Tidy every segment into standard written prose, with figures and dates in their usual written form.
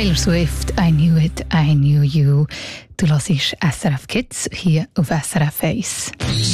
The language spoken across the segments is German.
Taylor Swift, I Knew It, I Knew You. Du hörst SRF Kids hier auf SRF 1.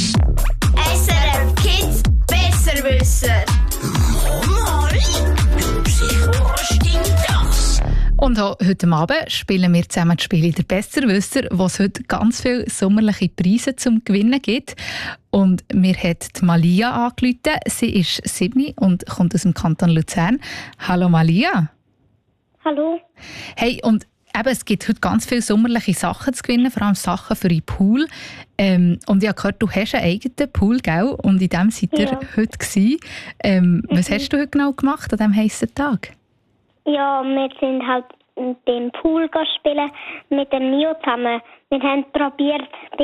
SRF Kids Besserwisser. Mami, sicher, was stimmt das? Und auch heute Abend spielen wir zusammen das Spiel «Der Besserwisser», wo es heute ganz viele sommerliche Preise zum Gewinnen gibt. Und mir hat die Malia angerufen. Sie ist 7 und kommt aus dem Kanton Luzern. Hallo Malia. Hallo. Hey, und eben, es gibt heute ganz viele sommerliche Sachen zu gewinnen, vor allem Sachen für den Pool. Und ich habe gehört, du hast einen eigenen Pool, gell? Und in dem seid ihr heute gewesen. Was hast du heute genau gemacht an diesem heissen Tag? Ja, wir sind halt beim Pool spielen mit dem Mio zusammen. Wir haben probiert,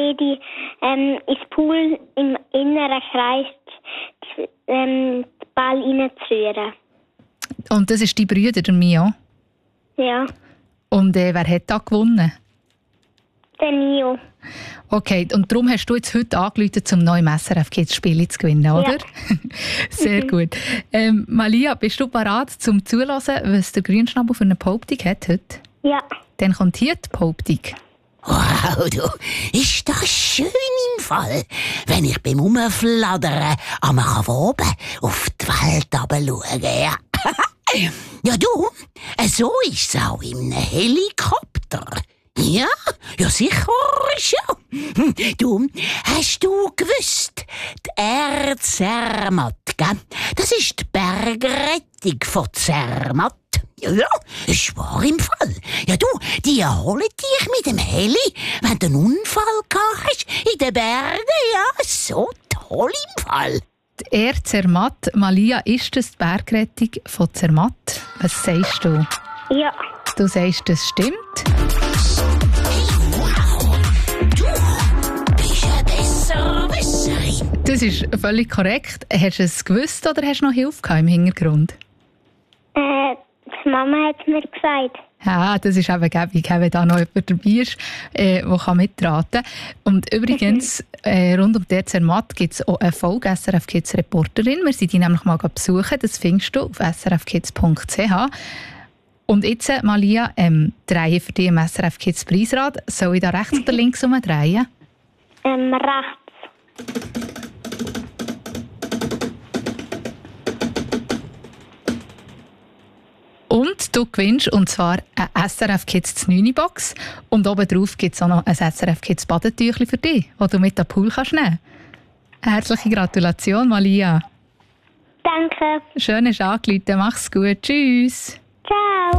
ins Pool im inneren Kreis den Ball reinzurühren. Und das ist dein Bruder, der Mio? Ja. Und wer hat da gewonnen? Der Mio. Okay, und darum hast du jetzt heute angerufen, um neue SRF Kids Spiele zu gewinnen, oder? Ja. Sehr gut. Malia, bist du bereit, zum Zuhören, was der Grünschnabel für eine Behauptung hat heute? Ja. Dann kommt hier die Behauptung. Wow, du, ist das schön im Fall, wenn ich beim Rumfladdern am oben auf die Welt runterschaue. Ja. Ja, du, so ist es auch im Helikopter. Ja, sicher schon. Du, hast du gewusst, die Erde Zermatt, gell? Das ist die Bergrettung von Zermatt. Ja, ist wahr im Fall. Ja, du, die holen dich mit dem Heli, wenn du einen Unfall gehabt hast in den Bergen. Ja, so toll im Fall. Die Erde Zermatt, Malia, ist das die Bergrettung von Zermatt? Was sagst du? Ja. Du sagst, das stimmt. Das ist völlig korrekt. Hast du es gewusst oder hast du noch Hilfe im Hintergrund? Die Mama hat es mir gesagt. Ja, das ist eben gäbig, wenn da noch jemand dabei ist, der mitraten kann. Und übrigens, rund um die Zermatt gibt es auch eine Folge SRF Kids Reporterin. Wir sind die nämlich mal besuchen. Das findest du auf srfkids.ch. Und jetzt, Malia, drehen für dich im SRF Kids Preisrad. Soll ich da rechts oder links umdrehen? Rechts. Und du gewinnst, und zwar eine SRF Kids 9 Box. Und oben drauf gibt es auch noch ein SRF Kids Badetüchli für dich, das du mit am Pool kannst nehmen. Herzliche Gratulation, Malia. Danke. Schön, dass du angerufen hast. Mach's gut. Tschüss. Ciao.